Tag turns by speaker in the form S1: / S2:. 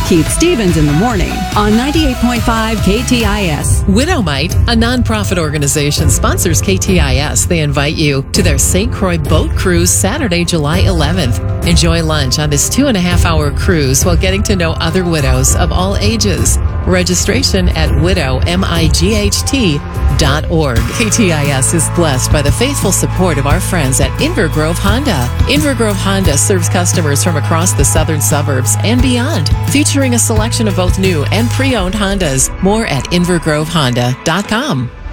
S1: Keith Stevens in the morning on 98.5 KTIS.
S2: Widowmite, a nonprofit organization, sponsors KTIS. They invite you to their St. Croix boat cruise Saturday, July 11th. Enjoy lunch on this 2.5-hour cruise while getting to know other widows of all ages. Registration at widowmight.org. KTIS is blessed by the faithful support of our friends at Invergrove Honda. Invergrove Honda serves customers from across the southern suburbs and beyond, featuring a selection of both new and pre-owned Hondas. More at invergrovehonda.com.